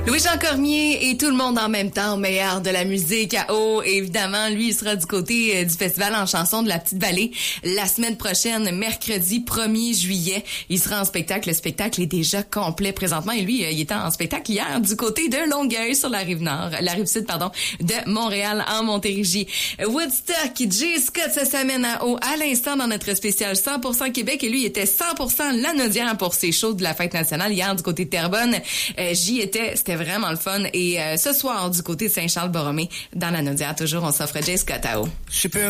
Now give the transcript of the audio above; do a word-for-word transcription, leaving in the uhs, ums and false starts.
Louis-Jean Cormier et tout le monde en même temps, meilleur de la musique à eau. Évidemment, lui, il sera du côté euh, du Festival en chanson de la Petite-Vallée la semaine prochaine, mercredi premier juillet. Il sera en spectacle. Le spectacle est déjà complet présentement. Et lui, euh, il était en spectacle hier du côté de Longueuil sur la rive nord, la rive sud, pardon, de Montréal en Montérégie. Woodstock, J. Scott se s'amène à eau à l'instant dans notre spécial cent pour cent Québec. Et lui, il était cent pour cent Lanaudière pour ses shows de la fête nationale hier du côté de Terrebonne. Euh, j'y étais, c'était vraiment le fun. Et euh, ce soir, du côté de Saint-Charles-Borromée, dans la Lanaudière, toujours, on s'offre J. Scott à eau. Super.